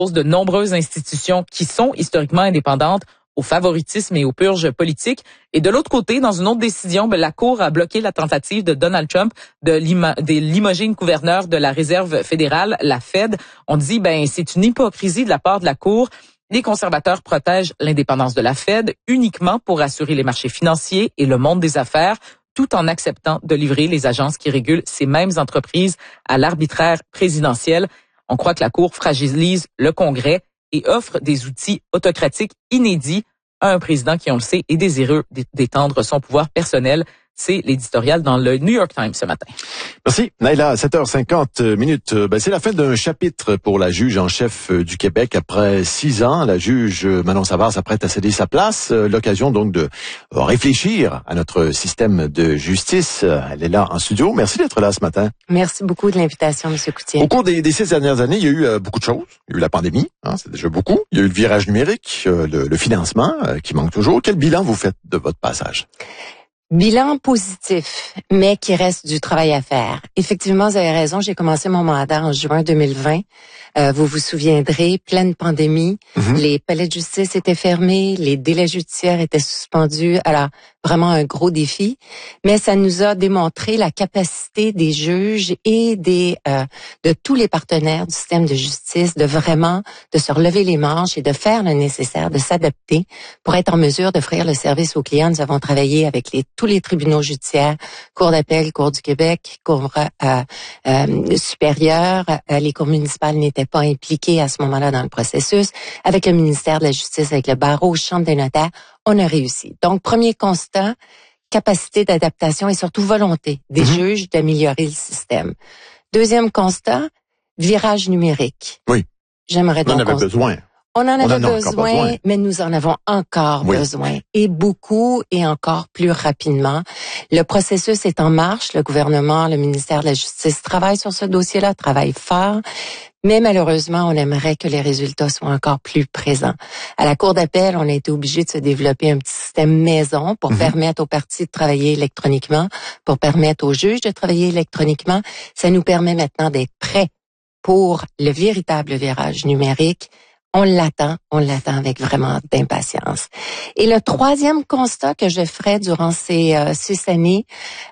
de nombreuses institutions qui sont historiquement indépendantes au favoritisme et aux purges politiques. Et de l'autre côté, dans une autre décision, la Cour a bloqué la tentative de Donald Trump de limoger une gouverneure de la Réserve fédérale, la Fed. On dit, c'est une hypocrisie de la part de la Cour. Les conservateurs protègent l'indépendance de la Fed uniquement pour assurer les marchés financiers et le monde des affaires, tout en acceptant de livrer les agences qui régulent ces mêmes entreprises à l'arbitraire présidentiel. On croit que la Cour fragilise le Congrès et offre des outils autocratiques inédits à un président qui, on le sait, est désireux d'étendre son pouvoir personnel. C'est l'éditorial dans le New York Times ce matin. Merci. Naila, 7h50. C'est la fin d'un chapitre pour la juge en chef du Québec. Après 6 ans, la juge Manon Savard s'apprête à céder sa place. L'occasion donc de réfléchir à notre système de justice. Elle est là en studio. Merci d'être là ce matin. Merci beaucoup de l'invitation, M. Coutier. Au cours des 6 dernières années, il y a eu beaucoup de choses. Il y a eu la pandémie, c'est déjà beaucoup. Il y a eu le virage numérique, le financement qui manque toujours. Quel bilan vous faites de votre passage? Bilan positif, mais qui reste du travail à faire. Effectivement, vous avez raison, j'ai commencé mon mandat en juin 2020. Vous vous souviendrez, pleine pandémie, les palais de justice étaient fermés, les délais judiciaires étaient suspendus. Alors, vraiment un gros défi, mais ça nous a démontré la capacité des juges et de tous les partenaires du système de justice de se relever les manches et de faire le nécessaire, de s'adapter pour être en mesure d'offrir le service aux clients. Nous avons travaillé avec tous les tribunaux judiciaires, Cour d'appel, Cour du Québec, Cour supérieure. Les cours municipales n'étaient pas impliquées à ce moment-là dans le processus. Avec le ministère de la Justice, avec le barreau, Chambre des notaires, on a réussi. Donc, premier constat, capacité d'adaptation et surtout volonté des juges d'améliorer le système. Deuxième constat, virage numérique. Oui. J'aimerais donc... On en avait besoin. On en avait besoin, mais nous en avons encore besoin. Et beaucoup et encore plus rapidement. Le processus est en marche. Le gouvernement, le ministère de la Justice travaille sur ce dossier-là, travaille fort. Mais malheureusement, on aimerait que les résultats soient encore plus présents. À la Cour d'appel, on a été obligé de se développer un petit système maison pour permettre aux parties de travailler électroniquement, pour permettre aux juges de travailler électroniquement. Ça nous permet maintenant d'être prêts pour le véritable virage numérique. On l'attend avec vraiment d'impatience. Et le troisième constat que je ferai durant ces 6 années,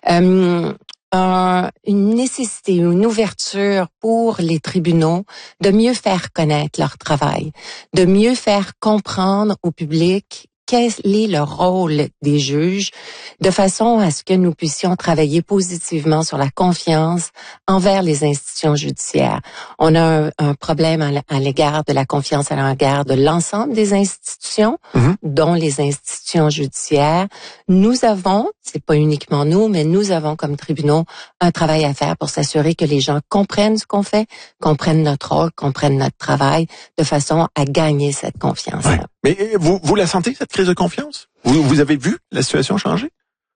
une nécessité, une ouverture pour les tribunaux de mieux faire connaître leur travail, de mieux faire comprendre au public quel est le rôle des juges, de façon à ce que nous puissions travailler positivement sur la confiance envers les institutions judiciaires. On a un problème à l'égard de la confiance à l'égard de l'ensemble des institutions, dont les institutions judiciaires. Nous avons, c'est pas uniquement nous, mais nous avons comme tribunaux un travail à faire pour s'assurer que les gens comprennent ce qu'on fait, comprennent notre rôle, comprennent notre travail, de façon à gagner cette confiance-là. Ouais. Mais vous la sentez, cette crise de confiance? Vous avez vu la situation changer?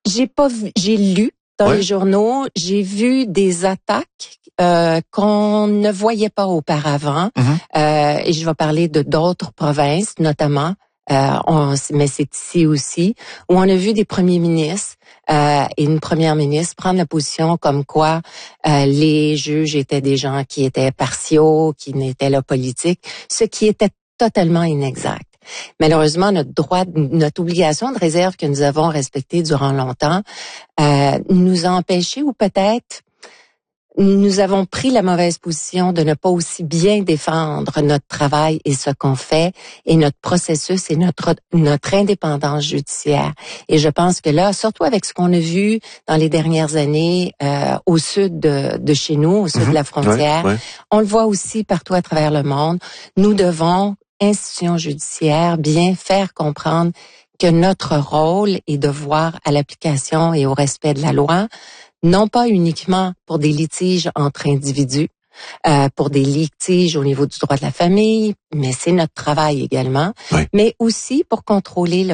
J'ai lu dans les journaux, j'ai vu des attaques qu'on ne voyait pas auparavant. Et je vais parler de d'autres provinces, notamment, mais c'est ici aussi, où on a vu des premiers ministres et une première ministre prendre la position comme quoi les juges étaient des gens qui étaient partiaux, qui n'étaient là politiques, ce qui était totalement inexact. Malheureusement, notre obligation de réserve que nous avons respectée durant longtemps nous a empêchés, ou peut-être nous avons pris la mauvaise position de ne pas aussi bien défendre notre travail et ce qu'on fait et notre processus et notre indépendance judiciaire. Et je pense que là, surtout avec ce qu'on a vu dans les dernières années au sud de chez nous, au sud de la frontière, on le voit aussi partout à travers le monde, nous devons, institutions judiciaires, bien faire comprendre que notre rôle est de voir à l'application et au respect de la loi, non pas uniquement pour des litiges entre individus, pour des litiges au niveau du droit de la famille, mais c'est notre travail également, mais aussi pour contrôler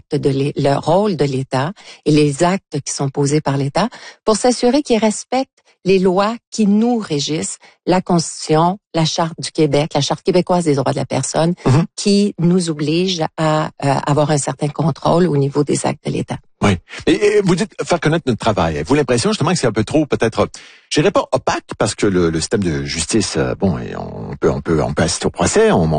le rôle de l'État et les actes qui sont posés par l'État, pour s'assurer qu'il respecte les lois qui nous régissent, la Constitution, la Charte du Québec, la Charte québécoise des droits de la personne, qui nous oblige à avoir un certain contrôle au niveau des actes de l'État. Oui. Et vous dites faire connaître notre travail. Avez-vous l'impression justement que c'est un peu trop, peut-être, je dirais pas opaque, parce que le système de justice, on peut assister au procès,